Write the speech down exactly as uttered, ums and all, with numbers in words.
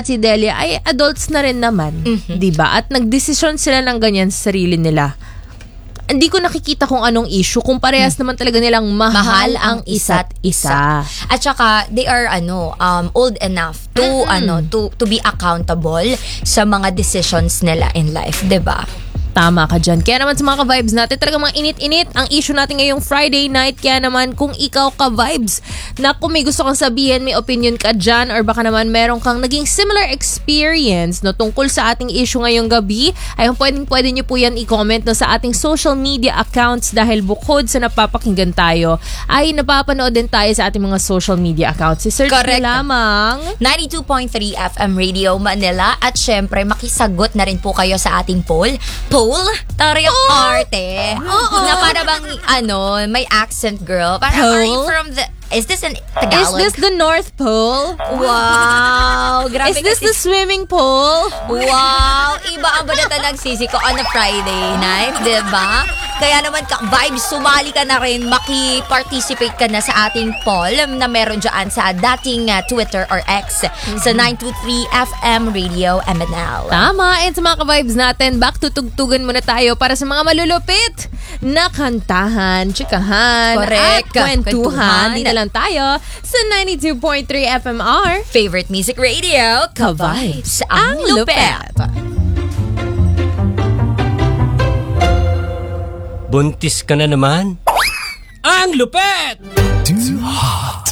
at si Delia ay adults na rin naman, mm-hmm. 'di ba? At nagdesisyon sila ng ganyan sa sarili nila. Hindi ko nakikita kung anong issue kung parehas hmm. naman talaga nilang mahal, mahal ang isa't isa. At saka they are ano um old enough to mm-hmm. ano to to be accountable sa mga decisions nila in life, 'di ba? Tama ka dyan. Kaya naman sa mga ka-vibes natin, talaga mga init-init ang issue natin ngayong Friday night. Kaya naman kung ikaw ka-vibes na kung may gusto kang sabihin, may opinion ka dyan, or baka naman meron kang naging similar experience no, tungkol sa ating issue ngayong gabi, ay pwedeng pwede nyo po yan i-comment no, sa ating social media accounts dahil bukod sa napapakinggan tayo, ay napapanood din tayo sa ating mga social media accounts. I-search Correct. na lamang ninety-two point three F M Radio Manila at syempre makisagot na rin po kayo sa ating poll. Poll? Tari ang arte. Oo. Na para bang, ano, may accent, girl. Para, are you from the... Is this an Tagalog? Is this the North Pole? Wow! Grabe Is this kasi, the swimming pool? wow! Iba ang banata nagsisi ko on a Friday night, diba? Kaya naman, ka, vibes, sumali ka na rin, maki-participate ka na sa ating poll na meron dyan sa dating uh, Twitter or X mm-hmm. sa nine two three F M Radio M N L. Tama. And sa mga ka-vibes natin, back to tugtugan muna tayo para sa mga malulupit na kantahan, chikahan, correct, at kwentuhan. kwentuhan. Dito lang tayo sa ninety-two point three F M R. Favorite Music Radio, Ka-Vibes, ang lupet. Buntis ka na naman? Ang lupet!